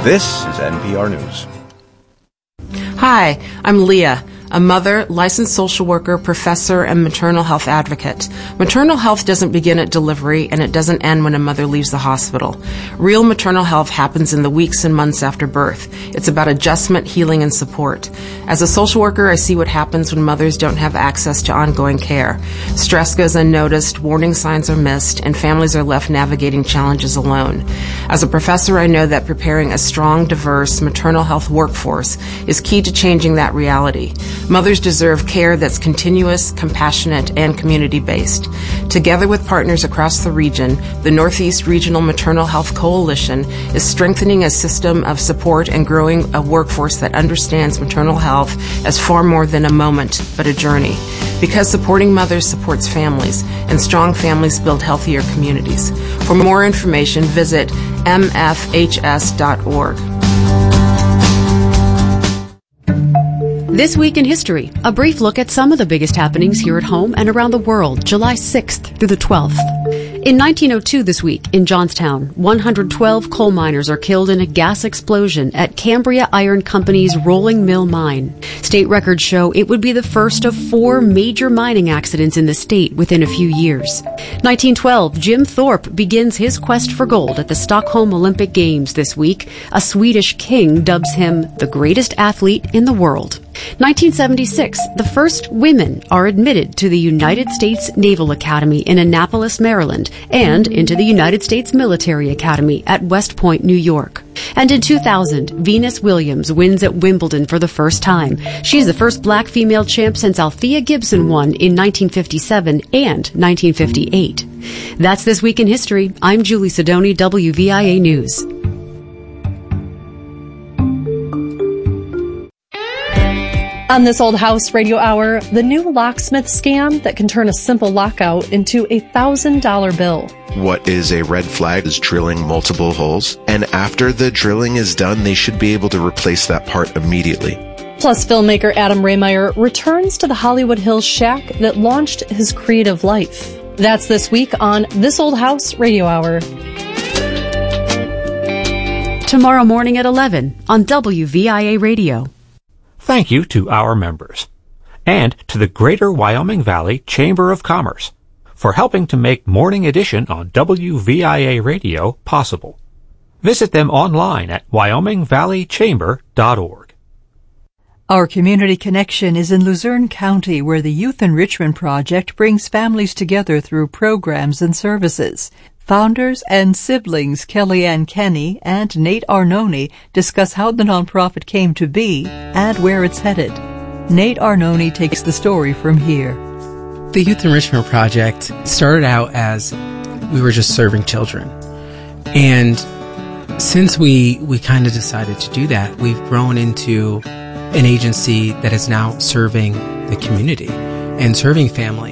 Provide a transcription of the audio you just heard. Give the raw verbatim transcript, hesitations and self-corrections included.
This is N P R News. Hi, I'm Leah, a mother, licensed social worker, professor, and maternal health advocate. Maternal health doesn't begin at delivery, and it doesn't end when a mother leaves the hospital. Real maternal health happens in the weeks and months after birth. It's about adjustment, healing, and support. As a social worker, I see what happens when mothers don't have access to ongoing care. Stress goes unnoticed, warning signs are missed, and families are left navigating challenges alone. As a professor, I know that preparing a strong, diverse maternal health workforce is key to changing that reality. Mothers deserve care that's continuous, compassionate, and community-based. Together with partners across the region, the Northeast Regional Maternal Health Coalition is strengthening a system of support and growing a workforce that understands maternal health as far more than a moment, but a journey. Because supporting mothers supports families, and strong families build healthier communities. For more information, visit m f h s dot org. This Week in History, a brief look at some of the biggest happenings here at home and around the world, July sixth through the twelfth. In nineteen oh two this week, in Johnstown, one hundred twelve coal miners are killed in a gas explosion at Cambria Iron Company's Rolling Mill mine. State records show it would be the first of four major mining accidents in the state within a few years. nineteen twelve, Jim Thorpe begins his quest for gold at the Stockholm Olympic Games this week. A Swedish king dubs him the greatest athlete in the world. nineteen seventy-six, the first women are admitted to the United States Naval Academy in Annapolis, Maryland, and into the United States Military Academy at West Point, New York. And in two thousand, Venus Williams wins at Wimbledon for the first time. She's the first black female champ since Althea Gibson won in nineteen fifty-seven and nineteen fifty-eight. That's This Week in History. I'm Julie Sidoni, W V I A News. On This Old House Radio Hour, the new locksmith scam that can turn a simple lockout into a one thousand dollars bill. What is a red flag is drilling multiple holes, and after the drilling is done, they should be able to replace that part immediately. Plus, filmmaker Adam Rehmeyer returns to the Hollywood Hills shack that launched his creative life. That's this week on This Old House Radio Hour. Tomorrow morning at eleven on W V I A Radio. Thank you to our members and to the Greater Wyoming Valley Chamber of Commerce for helping to make Morning Edition on W V I A Radio possible. Visit them online at wyoming valley chamber dot org. Our community connection is in Luzerne County, where the Youth Enrichment Project brings families together through programs and services. Founders and siblings Kellyanne Kenny and Nate Arnone discuss how the nonprofit came to be and where it's headed. Nate Arnone takes the story from here. The Youth Enrichment Project started out as we were just serving children. And since we, we kind of decided to do that, we've grown into an agency that is now serving the community and serving families.